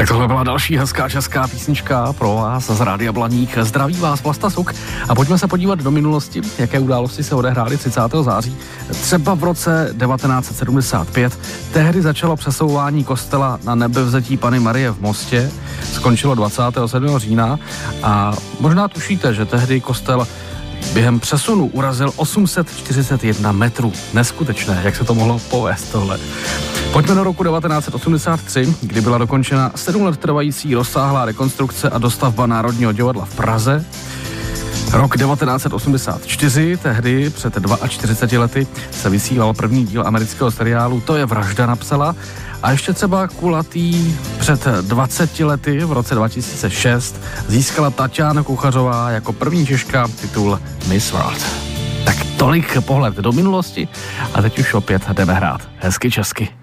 Tak tohle byla další hezká česká písnička pro vás z Rádia Blaník. Zdraví vás Vlasta Suk a pojďme se podívat do minulosti, jaké události se odehrály 30. září. Třeba v roce 1975 tehdy začalo přesouvání kostela na Nebevzetí Panny Marie v Mostě, skončilo 27. října a možná tušíte, že tehdy kostel během přesunu urazil 841 metrů. Neskutečné, jak se to mohlo povést tohle. Pojďme do roku 1983, kdy byla dokončena 7 let trvající rozsáhlá rekonstrukce a dostavba Národního divadla v Praze. Rok 1984, tehdy před 42 lety, se vysílal první díl amerického seriálu To je vražda napsala. A ještě třeba kulatý před 20 lety, v roce 2006, získala Taťána Kuchařová jako první Češka titul Miss World. Tak tolik pohled do minulosti a teď už opět jdeme hrát hezky česky.